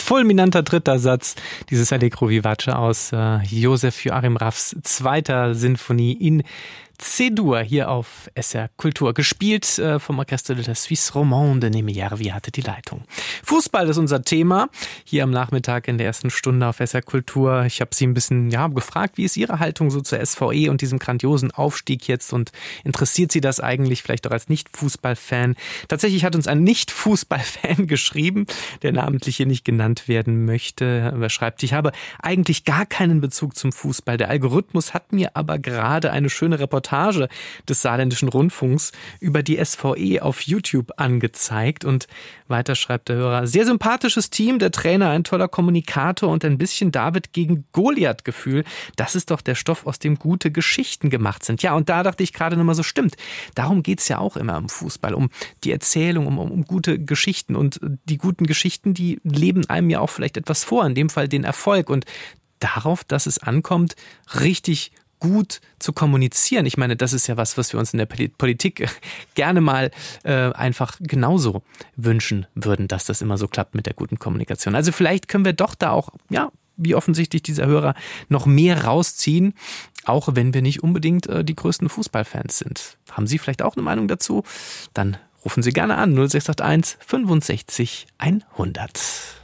fulminanter dritter Satz dieses Allegro vivace aus Josef Joachim Raffs zweiter Sinfonie in C-Dur hier auf SR Kultur. Gespielt vom Orchestre de la Suisse Romande. Nemi Järvi hatte die Leitung. Fußball ist unser Thema hier am Nachmittag in der ersten Stunde auf SR Kultur. Ich habe Sie ein bisschen gefragt, wie ist Ihre Haltung so zur SVE und diesem grandiosen Aufstieg jetzt und interessiert Sie das eigentlich vielleicht auch als Nicht-Fußball-Fan? Tatsächlich hat uns ein Nicht-Fußball-Fan geschrieben, der namentlich hier nicht genannt werden möchte. Er schreibt, ich habe eigentlich gar keinen Bezug zum Fußball. Der Algorithmus hat mir aber gerade eine schöne Reportage des Saarländischen Rundfunks über die SVE auf YouTube angezeigt. Und weiter schreibt der Hörer, sehr sympathisches Team, der Trainer ein toller Kommunikator und ein bisschen David gegen Goliath-Gefühl. Das ist doch der Stoff, aus dem gute Geschichten gemacht sind. Ja, und da dachte ich gerade nochmal so, stimmt. Darum geht's ja auch immer im Fußball, um die Erzählung, um gute Geschichten. Und die guten Geschichten, die leben einem ja auch vielleicht etwas vor, in dem Fall den Erfolg. Und darauf, dass es ankommt, richtig gut zu kommunizieren. Ich meine, das ist ja was wir uns in der Politik gerne mal einfach genauso wünschen würden, dass das immer so klappt mit der guten Kommunikation. Also vielleicht können wir doch da auch, wie offensichtlich dieser Hörer, noch mehr rausziehen, auch wenn wir nicht unbedingt die größten Fußballfans sind. Haben Sie vielleicht auch eine Meinung dazu? Dann rufen Sie gerne an 0681 65 100.